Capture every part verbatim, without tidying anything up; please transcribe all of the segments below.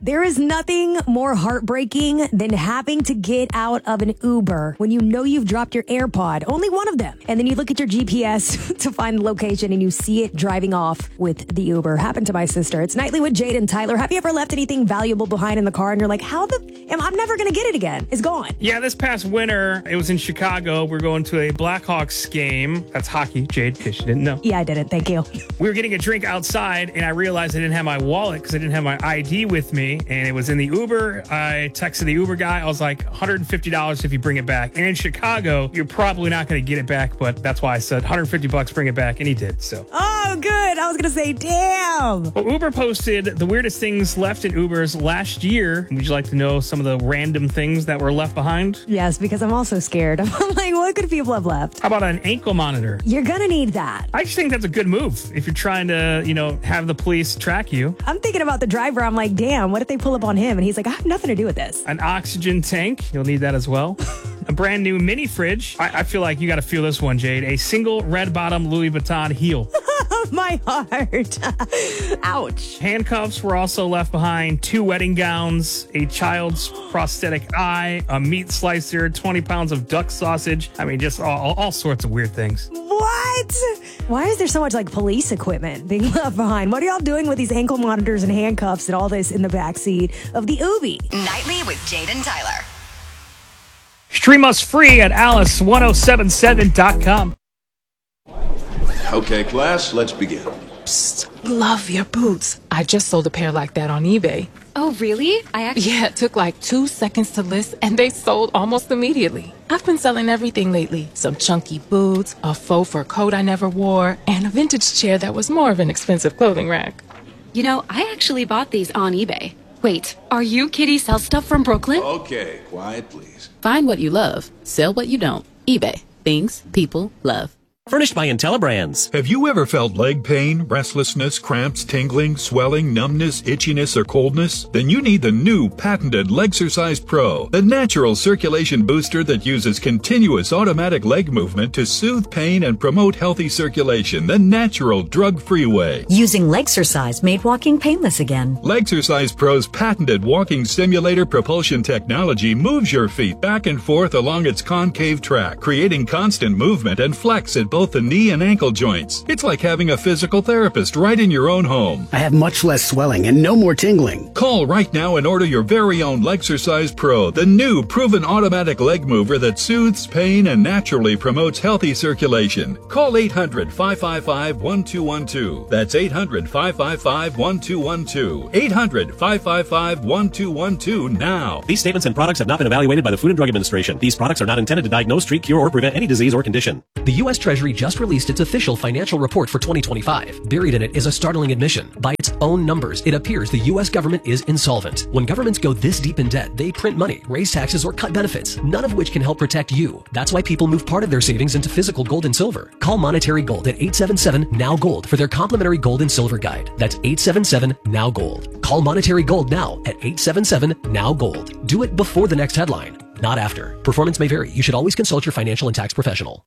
There is nothing more heartbreaking than having to get out of an Uber when you know you've dropped your AirPod, only one of them. And then you look at your G P S to find the location and you see it driving off with the Uber. Happened to my sister. It's Nightly with Jade and Tyler. Have you ever left anything valuable behind in the car and you're like, how the, am I'm never going to get it again. It's gone. Yeah, this past winter, it was in Chicago. We're going to a Blackhawks game. That's hockey, Jade, in case you didn't know. Yeah, I didn't. Thank you. We were getting a drink outside and I realized I didn't have my wallet because I didn't have my I D with me. And it was in the Uber. I texted the Uber guy. I was like, one hundred fifty dollars if you bring it back. And in Chicago, you're probably not going to get it back. But that's why I said one hundred fifty bucks, bring it back. And he did. So. Oh, good. I was going to say, damn. Well, Uber posted the weirdest things left in Ubers last year. Would you like to know some of the random things that were left behind? Yes, because I'm also scared. I'm like, what could people have left? How about an ankle monitor? You're going to need that. I just think that's a good move if you're trying to, you know, have the police track you. I'm thinking about the driver. I'm like, damn, what if they pull up on him? And he's like, I have nothing to do with this. An oxygen tank. You'll need that as well. A brand new mini fridge. I, I feel like you got to feel this one, Jade. A single red bottom Louis Vuitton heel. My heart. Ouch. Handcuffs were also left behind. Two wedding gowns, a child's prosthetic eye, a meat slicer, twenty pounds of duck sausage. I mean, just all, all sorts of weird things. What? Why is there so much like police equipment being left behind? What are y'all doing with these ankle monitors and handcuffs and all this in the backseat of the Ubi? Nightly with Jade and Tyler. Stream us free at alice ten seventy-seven dot com. Okay, class, let's begin. Psst, love your boots. I just sold a pair like that on eBay. Oh, really? I actually... Yeah, it took like two seconds to list, and they sold almost immediately. I've been selling everything lately. Some chunky boots, a faux fur coat I never wore, and a vintage chair that was more of an expensive clothing rack. You know, I actually bought these on eBay. Wait, are you Kitty Sell Stuff from Brooklyn? Okay, quiet, please. Find what you love. Sell what you don't. eBay. Things people love. Furnished by IntelliBrands. Have you ever felt leg pain, restlessness, cramps, tingling, swelling, numbness, itchiness, or coldness? Then you need the new patented Legsercise Pro, the natural circulation booster that uses continuous automatic leg movement to soothe pain and promote healthy circulation the natural drug-free way. Using Legsercise made walking painless again. Legsercise Pro's patented walking simulator propulsion technology moves your feet back and forth along its concave track, creating constant movement and flex at both the knee and ankle joints. It's like having a physical therapist right in your own home. I have much less swelling and no more tingling. Call right now and order your very own Legsercise Pro, the new proven automatic leg mover that soothes pain and naturally promotes healthy circulation. Call eight hundred, five five five, one two one two. That's eight hundred, five five five, one two one two. eight hundred, five five five, one two one two now. These statements and products have not been evaluated by the Food and Drug Administration. These products are not intended to diagnose, treat, cure, or prevent any disease or condition. The U S Treasury just released its official financial report for twenty twenty-five. Buried in it is a startling admission. By its own numbers, it appears the U S government is insolvent. When governments go this deep in debt, they print money, raise taxes, or cut benefits, none of which can help protect you. That's why people move part of their savings into physical gold and silver. Call Monetary Gold at eight seven seven, N O W, GOLD for their complimentary gold and silver guide. That's eight seven seven, N O W, GOLD. Call Monetary Gold now at eight seven seven, N O W, GOLD. Do it before the next headline, not after. Performance may vary. You should always consult your financial and tax professional.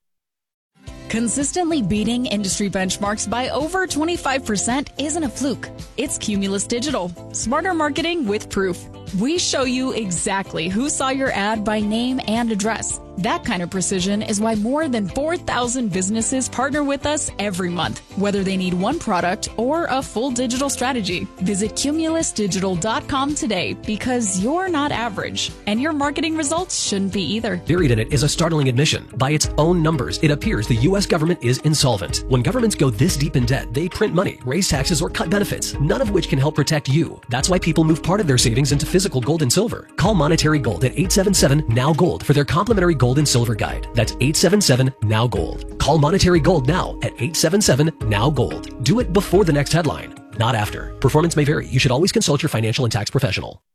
Consistently beating industry benchmarks by over twenty-five percent isn't a fluke. It's Cumulus Digital. Smarter marketing with proof. We show you exactly who saw your ad by name and address. That kind of precision is why more than four thousand businesses partner with us every month, whether they need one product or a full digital strategy. Visit cumulus digital dot com today because you're not average, and your marketing results shouldn't be either. Buried in it is a startling admission. By its own numbers, it appears the U S government is insolvent. When governments go this deep in debt, they print money, raise taxes, or cut benefits, none of which can help protect you. That's why people move part of their savings into physical gold and silver. Call Monetary Gold at eight seven seven, N O W, GOLD for their complimentary gold and silver guide. That's eight seven seven, N O W, GOLD. Call Monetary Gold now at eight seven seven, N O W, GOLD. Do it before the next headline, not after. Performance may vary. You should always consult your financial and tax professional.